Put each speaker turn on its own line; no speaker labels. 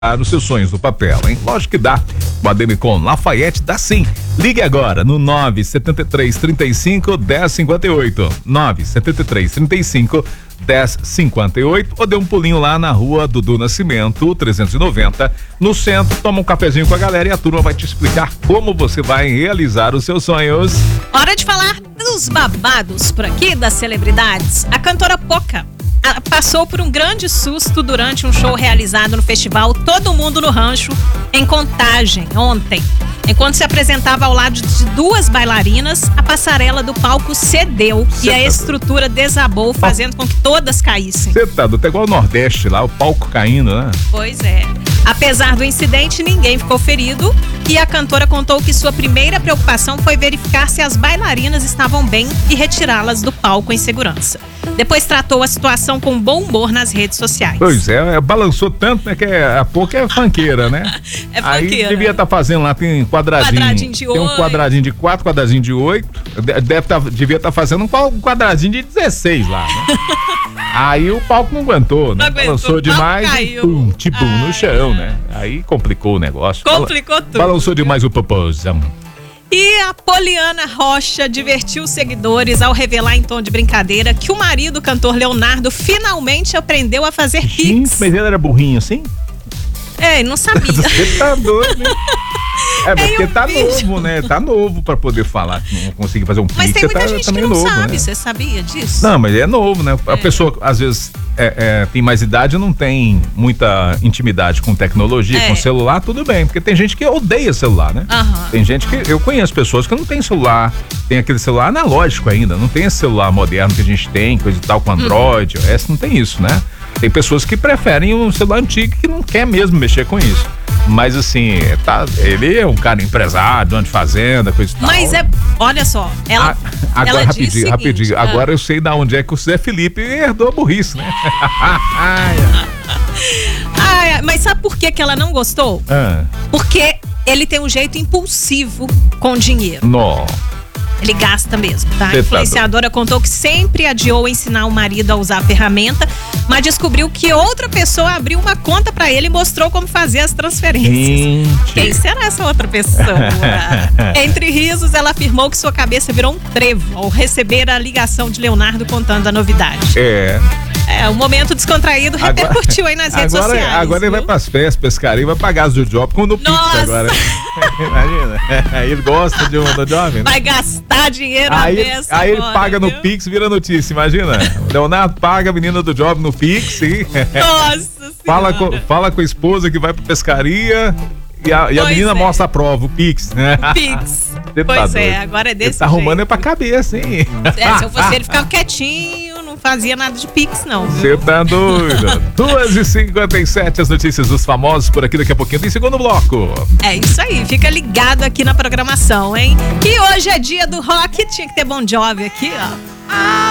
nos seus sonhos no papel, hein? Lógico que dá. O Ademicon Lafayette dá sim. Ligue agora no 973 35 1058. 973 35 1058 ou dê um pulinho lá na rua Dudu Nascimento 390 no centro, toma um cafezinho com a galera e a turma vai te explicar como você vai realizar os seus sonhos.
Hora de falar dos babados por aqui, das celebridades. A cantora Poca passou por um grande susto durante um show realizado no festival Todo Mundo no Rancho, em Contagem, ontem. Enquanto se apresentava ao lado de duas bailarinas, a passarela do palco cedeu e a estrutura desabou, fazendo com que todas caíssem.
Você tá até igual o Nordeste lá, o palco caindo, né?
Pois é. Apesar do incidente, ninguém ficou ferido e a cantora contou que sua primeira preocupação foi verificar se as bailarinas estavam bem e retirá-las do palco em segurança. Depois tratou a situação com bom humor nas redes sociais.
Pois é, balançou tanto, né, que a Poca é funkeira, né?
É funkeira.
Aí devia estar fazendo lá, tem quadradinho
de
tem um
8.
quadradinho de 4, quadradinho de 8, devia estar fazendo um quadradinho de 16 lá, né? Aí o palco não aguentou, né? Balançou demais e pum, tibum no chão, né? Aí complicou o negócio.
Complicou tudo.
Balançou demais o popozão.
E a Poliana Rocha divertiu os seguidores ao revelar em tom de brincadeira que o marido, o cantor Leonardo, finalmente aprendeu a fazer pix.
Mas ele era burrinho assim?
É, não sabia.
Você tá doido, né? É, porque tá novo, né? Tá novo pra poder falar que não conseguir fazer um pix.
Mas tem muita gente que não
novo,
sabe,
né?
Você sabia disso?
Não, mas é novo, né? A pessoa, às vezes, tem mais idade e não tem muita intimidade com tecnologia, com celular, tudo bem. Porque tem gente que odeia celular, né? Tem gente que... Eu conheço pessoas que não tem celular, tem aquele celular analógico ainda, não tem esse celular moderno que a gente tem, coisa e tal, com Android, iOS, não tem isso, né? Tem pessoas que preferem um celular antigo que não quer mesmo mexer com isso. Mas assim, ele é um cara empresário, dono de fazenda, coisa e tal.
Mas olha só,
agora,
ela disse
rapidinho, agora eu sei da onde é que o Zé Felipe herdou a burrice, né?
Mas sabe por que ela não gostou? Porque ele tem um jeito impulsivo com dinheiro.
Nossa.
Ele gasta mesmo, tá? A influenciadora contou que sempre adiou ensinar o marido a usar a ferramenta, mas descobriu que outra pessoa abriu uma conta pra ele e mostrou como fazer as transferências.
Gente.
Quem será essa outra pessoa? Entre risos, ela afirmou que sua cabeça virou um trevo ao receber a ligação de Leonardo contando a novidade. Um momento descontraído repercutiu aí nas redes sociais.
Agora ele vai pras festas, pescaria e vai pagar as do job com o do Pix agora. Imagina. Ele gosta de um do job, né?
Vai gastar dinheiro à beça.
Aí ele paga no Pix, vira notícia, imagina. Leonardo paga a menina do job no Pix e...
Nossa Senhora.
Fala com a esposa que vai pra pescaria e a menina mostra a prova, o Pix, né?
O Pix. Pois agora é desse jeito.
Tá arrumando pra cabeça, hein?
Se eu fosse ele, ficava quietinho, não fazia nada de Pix, não.
Você tá doido. 2h57, as notícias dos famosos por aqui, daqui a pouquinho tem segundo bloco.
É isso aí, fica ligado aqui na programação, hein? E hoje é dia do rock, tinha que ter Bon Jovi aqui, ó.